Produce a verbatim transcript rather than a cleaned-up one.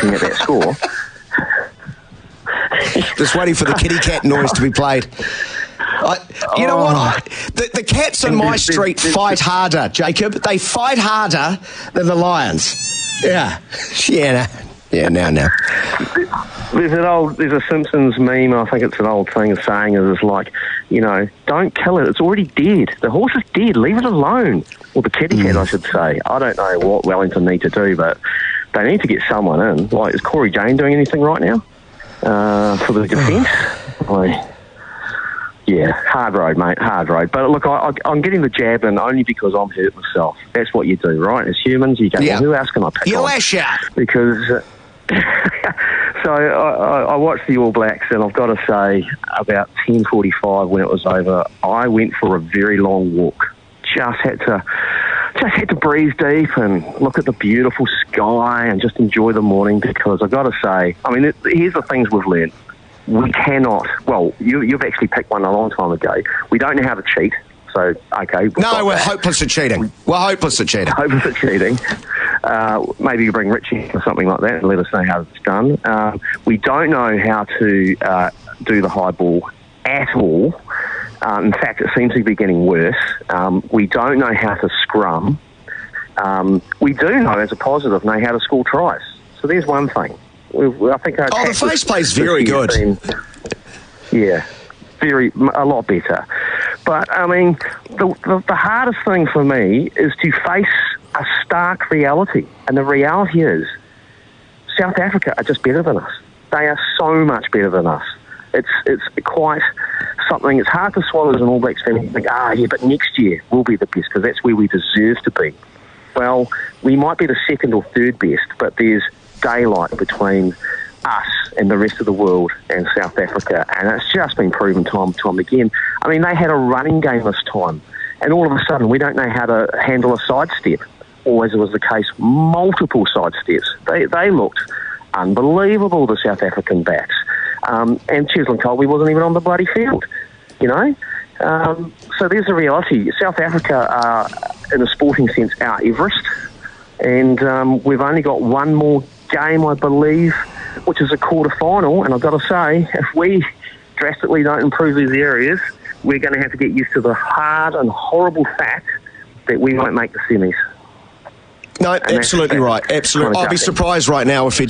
looking at that score. Just waiting for the kitty cat noise to be played. I, you know what? I, the, the cats on my street fight harder, Jacob. They fight harder than the Lions. Yeah. Yeah, no. Yeah, now, now. There's an old, there's a Simpsons meme, I think it's an old thing saying is it's like, you know, don't kill it, it's already dead. The horse is dead, leave it alone. Or the kitty cat, mm. I should say. I don't know what Wellington need to do, but they need to get someone in. Like, is Corey Jane doing anything right now uh, for the defence? I... Yeah, hard road, mate, hard road. But look, I, I, I'm getting the jab in only because I'm hurt myself. That's what you do, right? As humans, you go, yeah. well, who else can I pick you on? You lash out. Because, uh, so I, I watched the All Blacks, and I've got to say, about ten forty-five when it was over, I went for a very long walk. Just had to, just had to breathe deep and look at the beautiful sky and just enjoy the morning because I've got to say, I mean, it, here's the things we've learned. We cannot, well, you, you've actually picked one a long time ago. We don't know how to cheat. So, okay. No, we're that. hopeless at cheating. We're hopeless at cheating. Hopeless at cheating. Uh, maybe you bring Richie or something like that and let us know how it's done. Uh, we don't know how to uh, do the high ball at all. Um, in fact, it seems to be getting worse. Um, we don't know how to scrum. Um, we do know, as a positive, know how to score tries. So there's one thing. We've, I think our oh, the face play's very good. Been, yeah, very, a lot better. But, I mean, the, the, the hardest thing for me is to face a stark reality. And the reality is South Africa are just better than us. They are so much better than us. It's it's quite something. It's hard to swallow as an All Blacks fan. You think, ah, yeah, but next year we'll be the best because that's where we deserve to be. Well, we might be the second or third best, but there's daylight between us and the rest of the world and South Africa, and it's just been proven time and time again. I mean, they had a running game this time, and all of a sudden we don't know how to handle a sidestep, or as it was the case, multiple sidesteps. They they looked unbelievable, the South African backs. Um, and Cheslin Colby wasn't even on the bloody field, you know? Um, so there's a reality. South Africa are, in a sporting sense, our Everest, and um, we've only got one more game, I believe, which is a quarter-final, and I've got to say, if we drastically don't improve these areas, we're going to have to get used to the hard and horrible fact that we won't make the semis. No, and absolutely that's, that's right. Absolutely. I'd be surprised right now if it